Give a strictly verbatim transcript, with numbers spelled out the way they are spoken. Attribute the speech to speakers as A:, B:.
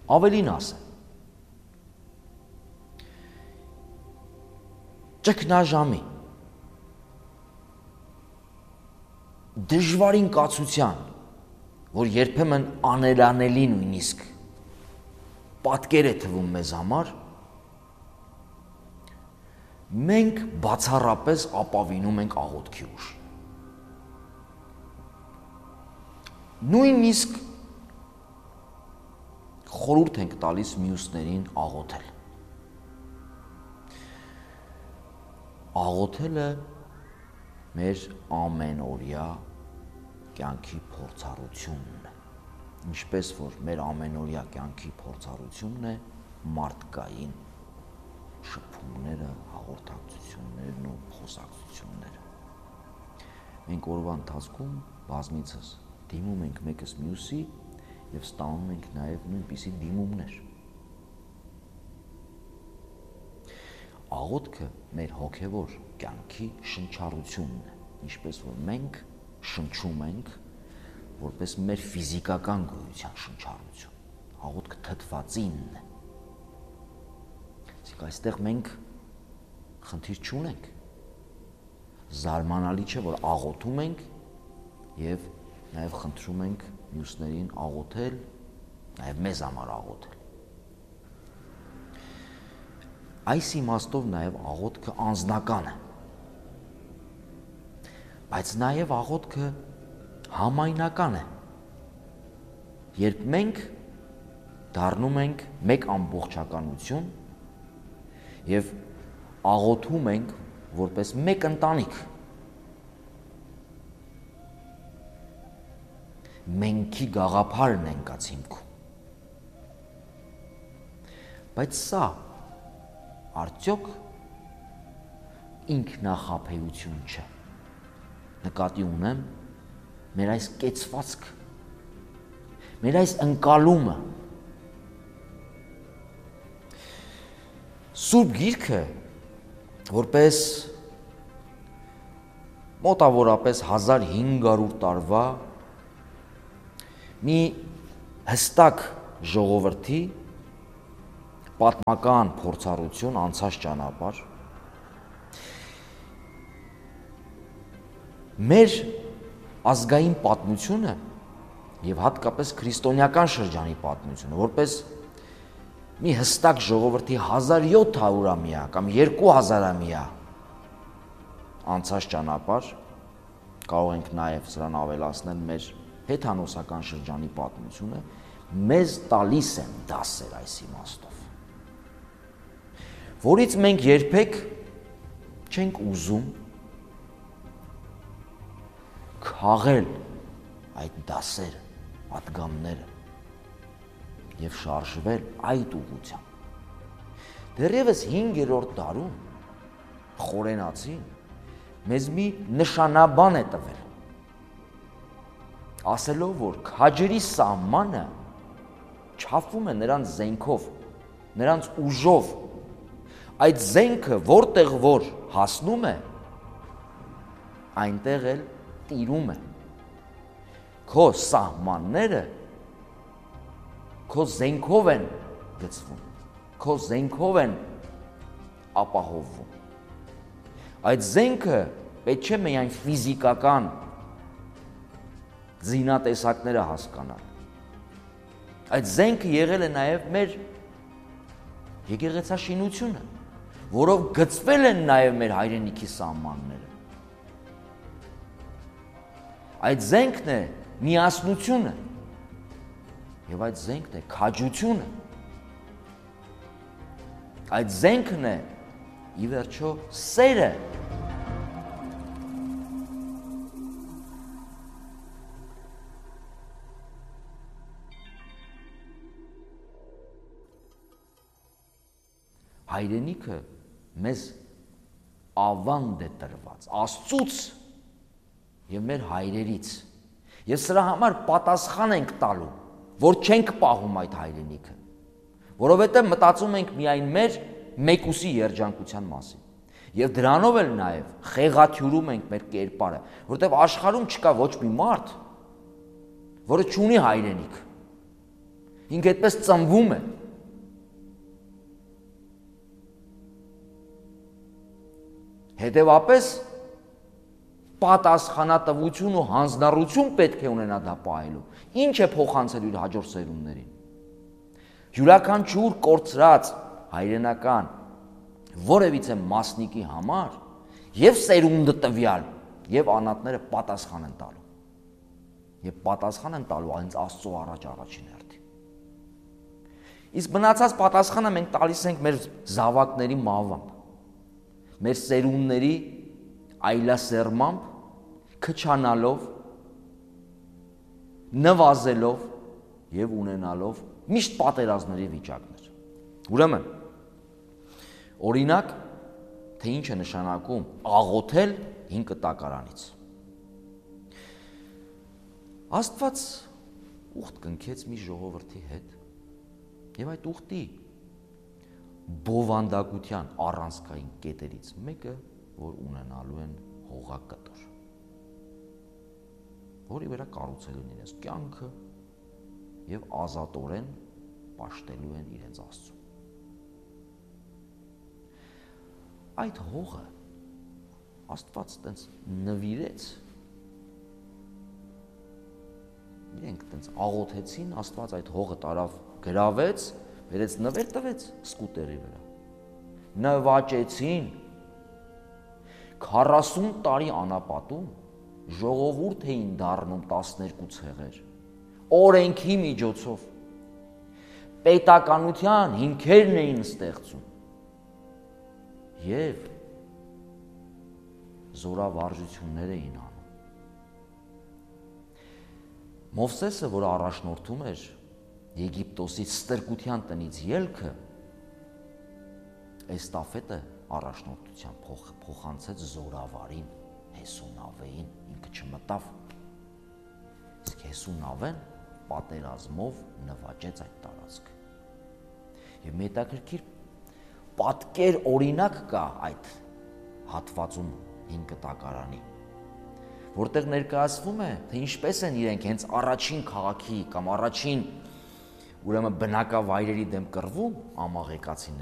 A: Ավելին ասեմ, ճգնաժամի, դժվարին կացության, որ երբեմն աներանելի նույնիսկ պատկեր է թվում մեզ համար, մենք բացառապես ապավինում ենք աղոթքի ուժ։ Նույնիսկ խորհուրդ ենք տալիս մյուսներին աղոթել։ Աղոթելը մեր ամենօրյա կյանքի փորձառությունն է, ինչպես որ մեր ամենօրյա կյանքի փորձառությունն է մարդկային շփումները, հաղորդակցություններն ու խոսակցությունները։ Մենք օրվա ընթացքում բազմիցս դիմում ենք մեկս մյուսի և ստանում ենք նաև նույնպիսի դիմումներ։ Աղոթքը մեր հոգևոր կյանքի շնչառությունն է, ինչպես որ մենք շնչում ենք որպես մեր ֆիզիկական գոյության շնչառություն։ Աղոթքը թթվածինն է։ Իսկ այստեղ մենք խնդիր չունենք։ Զարմանալի չէ, որ աղոթում ենք և նաև խնդրում ենք մյուսներին աղոթել, նաև մեզ համար աղոթել։ Այս իմաստով նաև աղոթքը անձնական է, բայց նաև աղոթքը համայնական է, երբ մենք դառնում ենք մեկ ամբողջականություն և աղոթում ենք որպես մեկ ընտանիք, մենքի գաղափարն ենք ած հիմքում։ Բայց սա արդյոք ինքնախաբեություն չէ։ Նկատի ունեմ մեր այս կեցվածքը, մեր այս ընկալումը։ Սուրբ Գիրքը որպես մոտավորապես հազար հինգ հարյուր տարվա մի հստակ ժողովրդի պատմական փորձառություն, անցած ճանապարհ, մեր ազգային պատմությունը և հատկապես քրիստոնեական շրջանի պատմությունը, որպես մի հստակ ժողովրդի հազար յոթ հարյուրամյա կամ երկու հազարամյա անցած ճանապարհ, կարող ենք նաև սրան ավելացնել մեր հեթանոսական շրջանի պատմությունը, մեզ տալիս են դասեր այս իմաստով, որից մենք երբեք չենք ուզում քաղել այդ դասերը, պատգամները և շարժվել այդ ուղղությամբ։ Դեռևս հինգերորդ դարում խորենացին մեզ մի նշանաբան է տվել, ասելով, որ քաջերի սահմանը չափվում է նրանց զենքով, նրանց ուժով, այդ զենքը որտեղ որ հասնում է, այնտեղ էլ տիրում է։ Քո սահմանները քո զենքով են գծվում, քո զենքով են ապահովվում։ Այդ զենքը պետք չէ միայն ֆիզիկական զինատեսակները հասկանալ։ Այդ զենքը եղել է նաև մեր եկեղեցաշինությունը, որով գծվել են նաև մեր հայրենիքի սահմանները։ Այդ զենքն է միասնությունը և այդ զենքն է քաջությունը։ Այդ զենքն է ի վերջո սերը։ Հայրենիքը մեզ ավանդ է տրված Աստծուց և մեր հայրերից, և սրա համար պատասխան ենք տալու, որ չենք պահում այդ հայրենիքը, որովհետև մտածում ենք միայն մեր մեկուսի երջանկության մասին, և դրանով էլ նաև խեղաթյուրում ենք մեր կերպարը, որովհետև աշխարհում չկա ոչ մի մարդ, որը չունի հայրենիք, Ինքը այդպես ծնվում է։ Հետևապես պատասխանատվություն ու հանձնառություն պետք է ունենա դա պահելու։ Ինչ է փոխանցել իր հաջորդ սերունդներին։ Յուրաքանչյուր կորցրած հայրենական որևիցե մասնիկի համար եւ սերունդը տվյալ եւ անատները պատասխան են տալու։ Եվ պատասխան են տալու այնց Աստծո առաջ առաջին հերթին։ Իսկ մնացած պատասխանը մենք տալիս ենք մեր զավակների մահվամբ, մեր սերունդների այլասերմամբ, քչանալով, նվազելով եւ ունենալով միշտ պատերազմների վիճակներ։ Ուրեմն, օրինակ, թե ինչ է նշանակում աղոթել հին կտակարանից։ Աստված ուխտ կնքեց մի ժողովրդի հետ եւ այդ ուխտի բովանդակության առանցքային կետերից մեկը, որ ունենալու են հողակտոր, որի վրա կառուցելու են իրենց կյանքը եւ ազատորեն պաշտելու են իրենց Աստծուն։ Այդ հողը Աստված տենց նվիրեց, իրենք տենց աղոթեցին, Աստված այդ հողը տարավ, գրավեց, վերեց նվեր տվեց սկուտերի վրա, նվաճեցին, քառասուն տարի անապատում ժողովուրդ էին դառնում տասներկու ցեղեր, օրենքի միջոցով, պետականության հիմքերն էին ստեղծում եւ զորավարժություններ էին անում։ Մովսեսը, որ առաջնորդում էր Եգիպտոսից ստրկության տնից ելքը, էստաֆետը առաջնորդության փոխ, փոխանցեց զորավարին, Հեսունավեին, ինքը չմտավ։ Իսկ Հեսունավեն պատերազմով նվաճեց այդ տարածքը։ Եվ մետաքրքիր պատկեր օրինակ կա այդ հատվածում հին կտակարանի, որտեղ ներկայացվում է, թե ինչպես են իրենք հենց առաջին քաղաքի կամ առաջին ուրեմն բնակավայրերի դեմ կռվում ամաղեկացիները